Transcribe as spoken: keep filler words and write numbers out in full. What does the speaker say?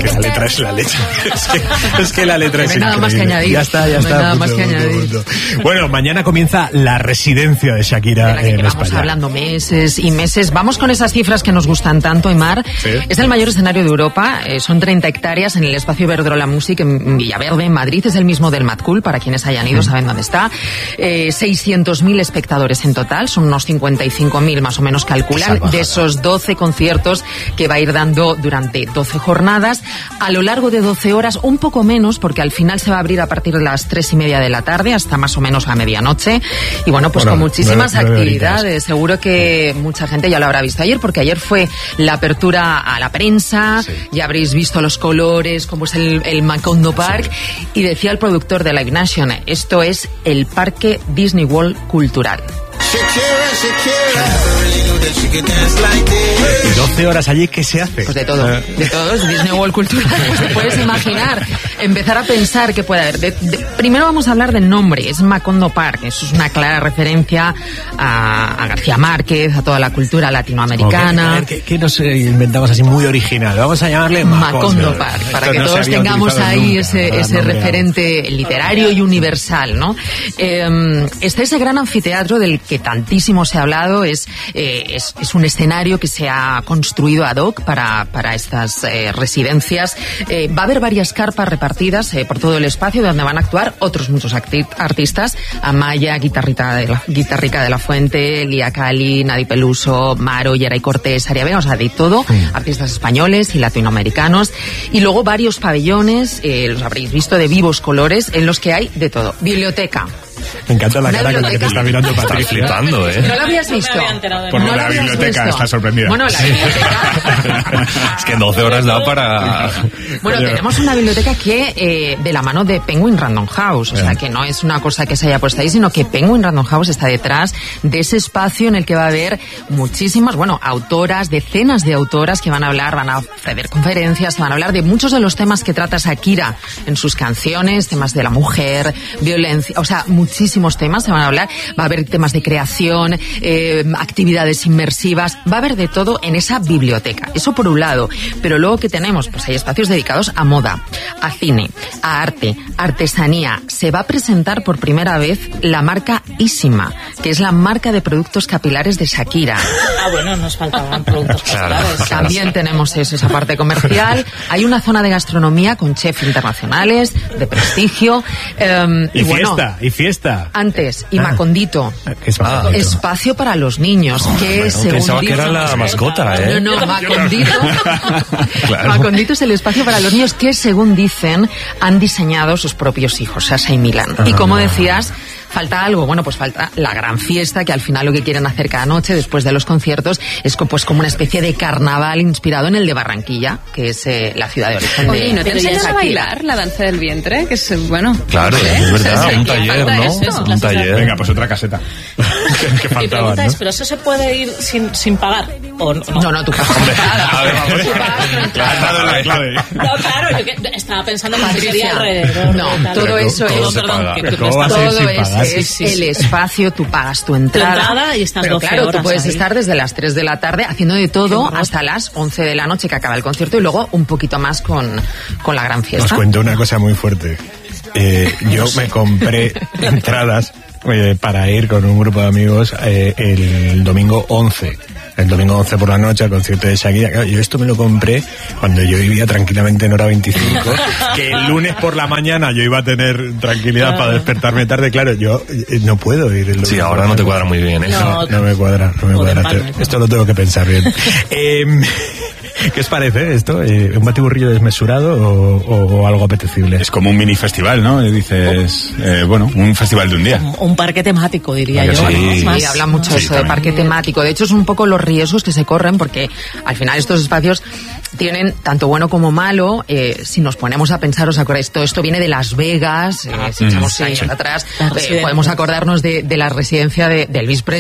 que la letra es la leche. Es que, es que la letra es no hay nada más que añadir. Ya está, ya no está. Hay nada punto, más que punto, añadir. punto. Bueno, mañana comienza la residencia de Shakira de la que en llevamos España. hablando meses y meses. Vamos con esas cifras que nos gustan tanto, Aimar. Sí. Es el mayor escenario de Europa. Eh, son treinta hectáreas en el espacio Iberdrola Music en Villaverde, en Madrid. Es el mismo del Mad Cool, para quienes hayan ido, saben dónde está. Eh, seiscientos mil espectadores en total. Son unos cincuenta y cinco mil más o menos calculan. De esos doce conciertos que va a ir dando durante doce jornadas. A lo largo de doce horas, un poco menos, porque al final se va a abrir a partir de las tres y media de la tarde hasta más o menos a medianoche. Y bueno, pues Bueno, con muchísimas nueve, nueve actividades. horitas. Seguro que mucha gente ya lo habrá visto ayer, porque ayer fue la apertura a la prensa. Sí. Ya habréis visto los colores, cómo es el, el Macondo Park. Sí. Y decía el productor de Live Nation, esto es el Parque Disney World Cultural. Y doce horas allí, ¿qué se hace? Pues de todo, de todo, es Disney World Cultural. Pues te puedes imaginar, empezar a pensar qué puede haber. De, de, primero vamos a hablar del nombre, es Macondo Park. Eso es una clara referencia a, a García Márquez, a toda la cultura latinoamericana. Okay, ¿qué, qué nos inventamos así muy original? Vamos a llamarle Macondo, Macondo Park, para Esto que no todos tengamos ahí nunca, ese, ese referente literario y universal, ¿no? Eh, está ese gran anfiteatro del que tantísimo se ha hablado, es, eh, es, es un escenario que se ha construido ad hoc para, para estas eh, residencias. Eh, va a haber varias carpas repartidas eh, por todo el espacio donde van a actuar otros muchos acti- artistas, Amaya, Guitarrita de la, Guitarrica de la Fuente, Lía Cali, Nadi Peluso, Maro, Yeray Cortés, Aria Vega, o sea, de todo, mm. artistas españoles y latinoamericanos, y luego varios pabellones, eh, los habréis visto, de vivos colores, en los que hay de todo. Biblioteca. Me encanta la cara con la que te está mirando Patricia. Está flipando, ¿eh? ¿No lo habías visto? Por ¿No la biblioteca visto? está sorprendida. Bueno, la biblioteca... Es que en doce horas da para... Bueno, tenemos una biblioteca que eh, de la mano de Penguin Random House, o sea, que no es una cosa que se haya puesto ahí, sino que Penguin Random House está detrás de ese espacio en el que va a haber muchísimas, bueno, autoras, decenas de autoras que van a hablar, van a ofrecer conferencias, van a hablar de muchos de los temas que trata Shakira en sus canciones, temas de la mujer, violencia, o sea, muchísimos temas se van a hablar, va a haber temas de creación, eh, actividades inmersivas, va a haber de todo en esa biblioteca, eso por un lado, pero luego que tenemos, pues hay espacios dedicados a moda, a cine, a arte, artesanía. Se va a presentar por primera vez la marca Issima, que es la marca de productos capilares de Shakira. Ah, bueno, nos faltaban productos capilares. Claro, también tenemos eso, esa parte comercial. Hay una zona de gastronomía con chefs internacionales, de prestigio. Eh, y, y bueno, fiesta, y fiesta. Antes, y ah, Macondito. Es Macondito. Espacio para los niños. Oh, que bueno, según pensaba dice, que era la mascota, ¿eh? No, no, Macondito. Claro. Macondito es el espacio para los niños que, según dicen, han diseñado sus propios hijos, Sasha y Milan. Ah, y como decías, falta algo, bueno, pues falta la gran fiesta, que al final lo que quieren hacer cada noche después de los conciertos es pues como una especie de carnaval inspirado en el de Barranquilla, que es eh, la ciudad de origen. Oye, de, ¿y no te de enseñan a bailar la danza del vientre? Que es, bueno... Claro, ¿eh? es verdad, O sea, un taller, ¿no? Eso, un taller. Venga, pues otra caseta. que, que faltaba, Mi pregunta ¿no? es, ¿pero eso se puede ir sin, sin pagar? ¿O no? No, no, tú pagas. A ver, vamos, Claro, la clave. No, claro, yo que estaba pensando que sería Patricia, alrededor. no, de tal. todo Pero eso todo es... se Perdón, paga. que- Pero que ¿cómo va a ser Todo sin es, pagar? es Sí, sí, el sí. espacio, tú pagas tu entrada. Tu entrada y estás Pero doce claro, tú horas puedes ahí. estar desde las tres de la tarde haciendo de todo hasta las once de la noche que acaba el concierto y luego un poquito más con, con la gran Os fiesta. cuento una cosa muy fuerte. Eh, yo me compré entradas eh, para ir con un grupo de amigos eh, el domingo once. El domingo once por la noche al concierto de Shakira. Claro, yo esto me lo compré cuando yo vivía tranquilamente en hora veinticinco, que el lunes por la mañana yo iba a tener tranquilidad para despertarme tarde. Claro, yo eh, no puedo ir el Sí, ahora no te cuadra muy bien, ¿eh? No. No, no me cuadra, no me Joder, cuadra. Palma, Esto, esto lo tengo que pensar bien. eh, ¿Qué os parece esto? Eh, ¿Un batiburrillo desmesurado o, o, o algo apetecible? Es como un mini festival, ¿no? Y dices, eh, bueno, un festival de un día. Un parque temático, diría Vaya, yo. sí. ¿no? Sí, Más- habla mucho Sí, eso de también. parque temático. De hecho, es un poco los riesgos que se corren porque al final estos espacios tienen tanto bueno como malo. Eh, si nos ponemos a pensar, ¿os acordáis? Todo esto viene de Las Vegas. Eh, si echamos sí. años atrás, La eh, residencia. podemos acordarnos de, de la residencia de, de Elvis Presley.